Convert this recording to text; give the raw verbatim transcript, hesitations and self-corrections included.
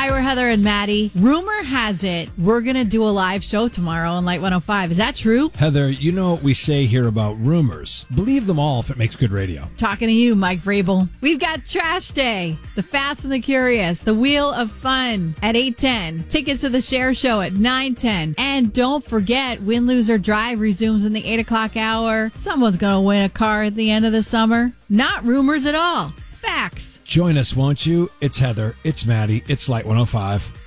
Hi, we're Heather and Maddie. Rumor has it we're going to do a live show tomorrow on Light one oh five. Is that true? Heather, you know what we say here about rumors. Believe them all if it makes good radio. Talking to you, Mike Vrabel. We've got Trash Day, The Fast and the Curious, The Wheel of Fun at eight ten. Tickets to the Share Show at nine ten. And don't forget, Win, Lose, or Drive resumes in the eight o'clock hour. Someone's going to win a car at the end of the summer. Not rumors at all. Facts. Join us, won't you? It's Heather. It's Maddie. It's Light one oh five.